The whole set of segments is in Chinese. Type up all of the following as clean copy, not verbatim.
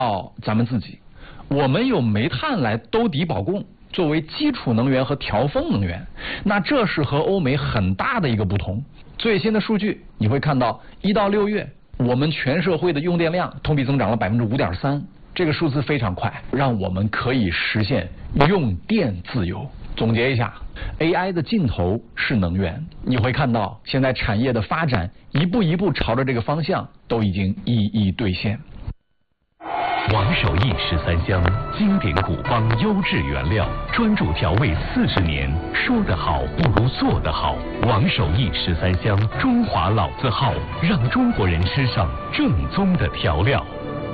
咱们自己，我们有煤炭来兜底保供，作为基础能源和调峰能源，那这是和欧美很大的一个不同。最新的数据你会看到，1到6月我们全社会的用电量同比增长了5.3%，这个数字非常快，让我们可以实现用电自由。总结一下 ，AI 的尽头是能源。你会看到，现在产业的发展一步一步朝着这个方向，都已经一一兑现。 王守义13香，经典古方，优质原料，专注调味40年。说得好不如做得好。王守义13香，中华老字号，让中国人吃上正宗的调料。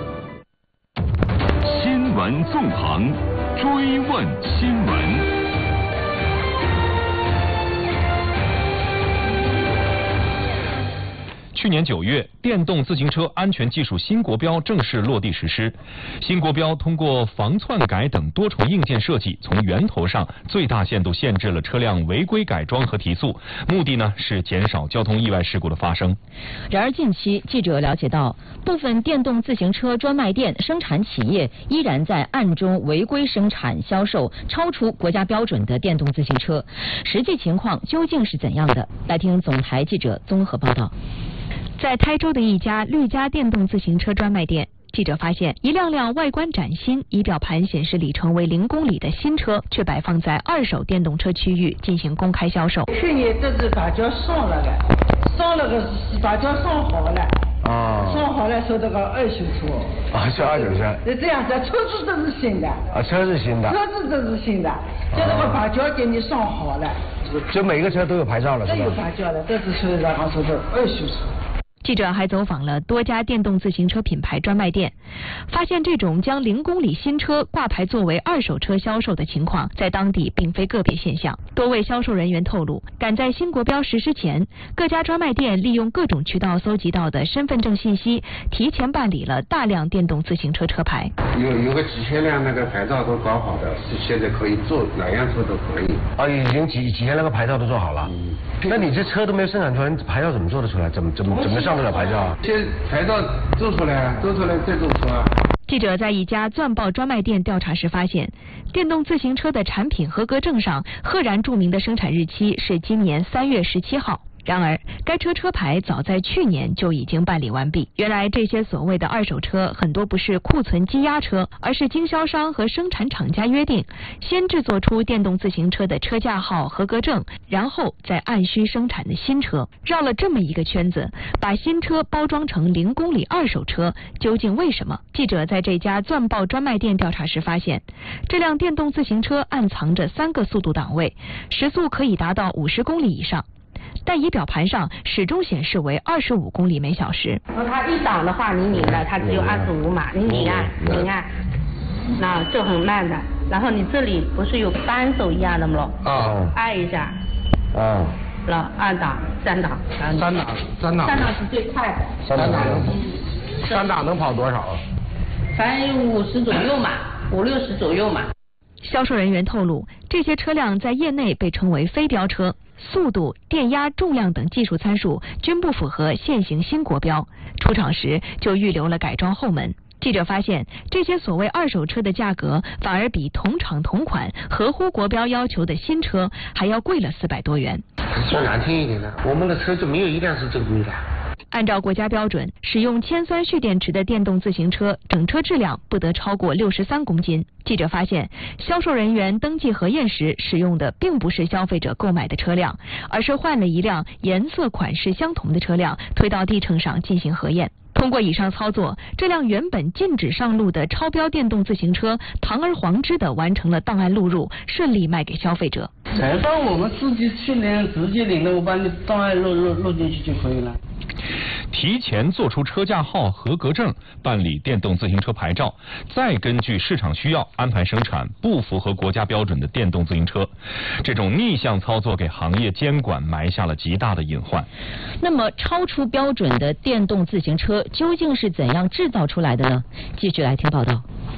新闻纵横，追问新闻。 去年9月，电动自行车安全技术新国标正式落地实施。新国标通过防篡改等多重硬件设计，从源头上最大限度限制了车辆违规改装和提速，目的呢是减少交通意外事故的发生。 然而近期记者了解到，部分电动自行车专卖店生产企业依然在暗中违规生产销售超出国家标准的电动自行车，实际情况究竟是怎样的？来听总台记者综合报道。 在台州的一家绿家电动自行车专卖店，记者发现一辆辆外观崭新、仪表盘显示里程为0公里的新车，却摆放在二手电动车区域进行公开销售。 去年这是把胶上了的，上了个把胶上好了。上好了，收这个二手车。 是二手车。 这样子，车子都是新的。 车是新的。 车子都是新的，就这个把胶给你上好了。 就每个车都有牌照了，是吧？ 都有牌照了，这是属于然后说的二手车。 记者还走访了多家电动自行车品牌专卖店，发现这种将0公里新车挂牌作为二手车销售的情况，在当地并非个别现象。多位销售人员透露，赶在新国标实施前，各家专卖店利用各种渠道搜集到的身份证信息，提前办理了大量电动自行车车牌。 有个几千辆那个牌照都搞好的，现在可以做哪样车都可以。 已经几千那个牌照都做好了。那你这车都没有生产出来，牌照怎么做得出来？怎么上得了牌照啊？ 这牌照做出来再做车啊。 记者在一家钻豹专卖店调查时发现，电动自行车的产品合格证上赫然注明的生产日期是今年3月17号。然而，该车车牌早在去年就已经办理完毕。原来，这些所谓的二手车很多不是库存积压车，而是经销商和生产厂家约定，先制作出电动自行车的车架号合格证，然后再按需生产的新车。绕了这么一个圈子，把新车包装成0公里二手车，究竟为什么？记者在这家钻豹专卖店调查时发现，这辆电动自行车暗藏着3个速度档位，时速可以达到50公里以上。但仪表盘上始终显示为25公里每小时。 它一档的话，你拧了，它只有25码，你拧按，那就很慢的。然后你这里不是有扳手一样的吗？按一下。然后2档、3档。3档是最快的。 3档能跑多少啊？ 反正50左右嘛，50-60左右嘛。 销售人员透露，这些车辆在业内被称为非标车，速度、电压、重量等技术参数均不符合现行新国标，出厂时就预留了改装后门。记者发现，这些所谓二手车的价格反而比同厂同款、合乎国标要求的新车还要贵了400多元。 说难听一点的，我们的车就没有一辆是正规的。 按照国家标准，使用铅酸蓄电池的电动自行车整车质量不得超过63公斤。记者发现，销售人员登记核验时使用的并不是消费者购买的车辆，而是换了一辆颜色款式相同的车辆推到地秤上进行核验。通过以上操作，这辆原本禁止上路的超标电动自行车堂而皇之地完成了档案录入，顺利卖给消费者。 才到我们自己去领，直接领了，我把你档案录进去就可以了。 提前做出车架号合格证，办理电动自行车牌照，再根据市场需要安排生产不符合国家标准的电动自行车。这种逆向操作给行业监管埋下了极大的隐患。 那么，超出标准的电动自行车究竟是怎样制造出来的呢？继续来听报道。 出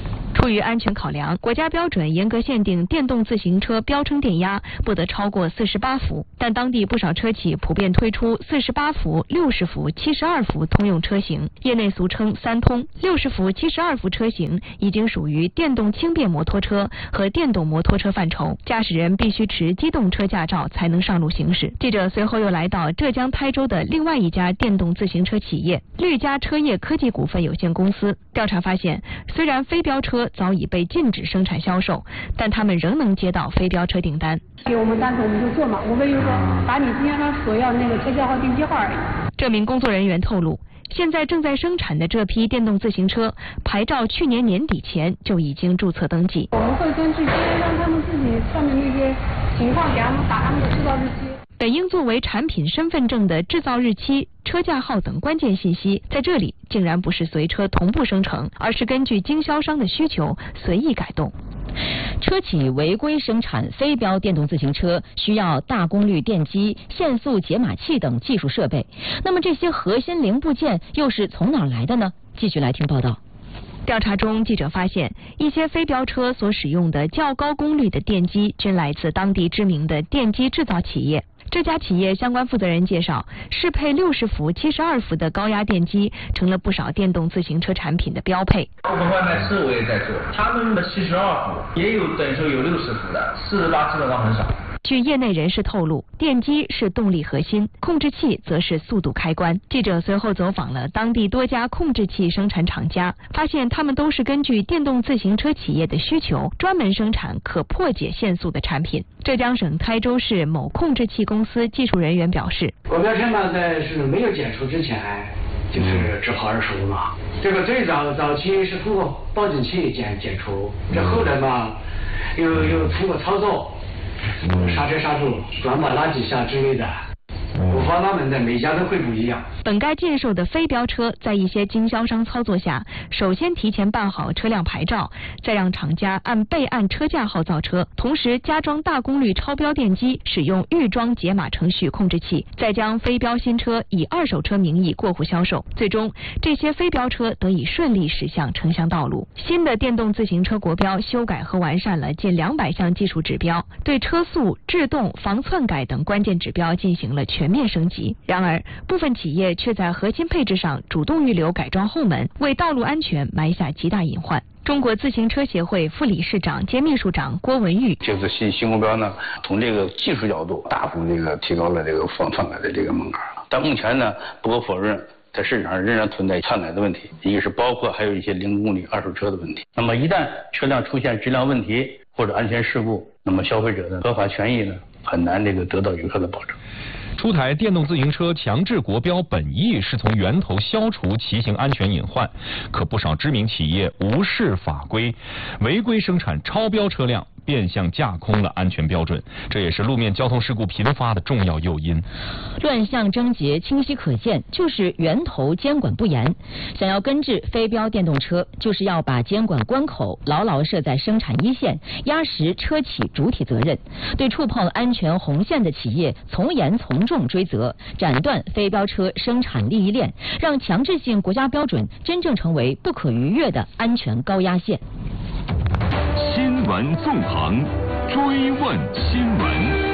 出于安全考量，国家标准严格限定电动自行车标称电压不得超过48伏，但当地不少车企普遍推出48伏、60伏、72伏通用车型，业内俗称三通。60伏、72伏车型已经属于电动轻便摩托车和电动摩托车范畴，驾驶人必须持机动车驾照才能上路行驶。记者随后又来到浙江台州的另外一家电动自行车企业绿嘉车业科技股份有限公司，调查发现，虽然非标车早已被禁止生产销售，但他们仍能接到非标车订单。 给我们单子我们就做嘛，我们就说把你经销商所要的那个车架号、定机号而已。 这名工作人员透露，现在正在生产的这批电动自行车牌照去年年底前就已经注册登记。 我们会根据经销商他们自己上面那些情况给他们打他们的制造日期。 本应作为产品身份证的制造日期、车架号等关键信息，在这里竟然不是随车同步生成，而是根据经销商的需求随意改动。 车企违规生产非标电动自行车需要大功率电机、限速解码器等技术设备，那么这些核心零部件又是从哪儿来的呢？继续来听报道。 调查中，记者发现，一些非标车所使用的较高功率的电机均来自当地知名的电机制造企业。这家企业相关负责人介绍，适配60伏、72伏的高压电机成了不少电动自行车产品的标配。 我们外卖车我也在做，他们的72伏也有，等于说有60伏的，48基本上很少。 据业内人士透露，电机是动力核心，控制器则是速度开关。记者随后走访了当地多家控制器生产厂家，发现他们都是根据电动自行车企业的需求，专门生产可破解限速的产品。浙江省台州市某控制器公司技术人员表示， 国标车呢，在是没有检出之前，就是只跑25码。这个最早期是通过报警器检出，这后来嘛，又通过操作。刹车刹住，转把拉几下之类的，五花八门的，每家都会不一样。 本该禁售的非标车，在一些经销商操作下，首先提前办好车辆牌照，再让厂家按备案车架号造车，同时加装大功率超标电机，使用预装解码程序控制器，再将非标新车以二手车名义过户销售。最终，这些非标车得以顺利驶向城乡道路。新的电动自行车国标修改和完善了近200项技术指标，对车速、制动、防篡改等关键指标进行了全面升级。然而，部分企业却在核心配置上主动预留改装后门，为道路安全埋下极大隐患。中国自行车协会副理事长兼秘书长郭文玉， 这次新国标呢，从这个技术角度大幅提高了这个防篡改的这个门槛了。但目前呢，不可否认，在市场上仍然存在篡改的问题，一个是包括还有一些零公里二手车的问题。那么一旦车辆出现质量问题或者安全事故，那么消费者的合法权益呢，很难得到有效的保证。 出台电动自行车强制国标本意是从源头消除骑行安全隐患，可不少知名企业无视法规，违规生产超标车辆，变相架空了安全标准，这也是路面交通事故频发的重要诱因。 乱象症结清晰可见，就是源头监管不严。想要根治非标电动车，就是要把监管关口牢牢设在生产一线，压实车企主体责任，对触碰安全红线的企业从严从重追责，斩断非标车生产利益链，让强制性国家标准真正成为不可逾越的安全高压线。 新闻纵横，追问新闻。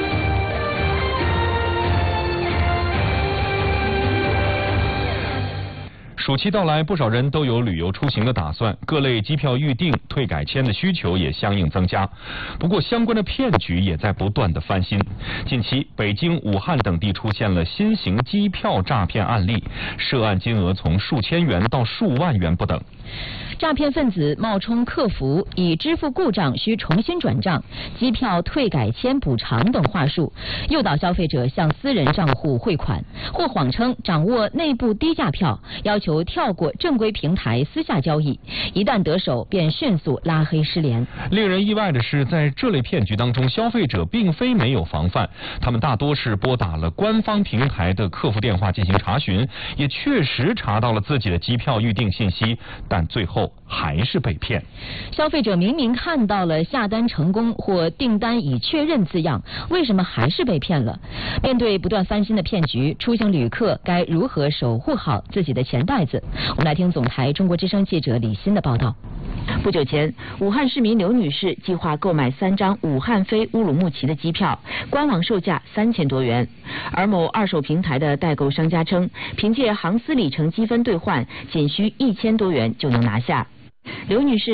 暑期到来，不少人都有旅游出行的打算，各类机票预订、退改签的需求也相应增加。不过，相关的骗局也在不断的翻新。近期，北京、武汉等地出现了新型机票诈骗案例，涉案金额从数千元到数万元不等。 诈骗分子冒充客服，以支付故障需重新转账、机票退改签补偿等话术，诱导消费者向私人账户汇款，或谎称掌握内部低价票，要求跳过正规平台私下交易，一旦得手便迅速拉黑失联。 令人意外的是，在这类骗局当中，消费者并非没有防范，他们大多是拨打了官方平台的客服电话进行查询，也确实查到了自己的机票预订信息，但最后还是被骗。 消费者明明看到了下单成功或订单已确认字样，为什么还是被骗了？面对不断翻新的骗局，出行旅客该如何守护好自己的钱袋子？我们来听总台中国之声记者李欣的报道。 不久前，武汉市民刘女士计划购买3张武汉飞乌鲁木齐的机票，官网售价3000多元。而某二手平台的代购商家称，凭借航司里程积分兑换，仅需1000多元就能拿下。刘女士